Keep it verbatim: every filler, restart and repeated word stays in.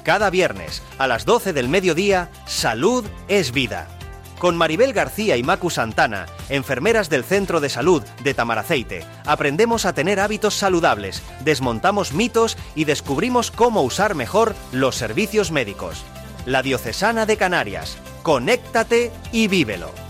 Cada viernes, a las doce del mediodía, Salud es Vida. Con Maribel García y Macu Santana, enfermeras del Centro de Salud de Tamaraceite, aprendemos a tener hábitos saludables, desmontamos mitos y descubrimos cómo usar mejor los servicios médicos. La Diocesana de Canarias. Conéctate y vívelo.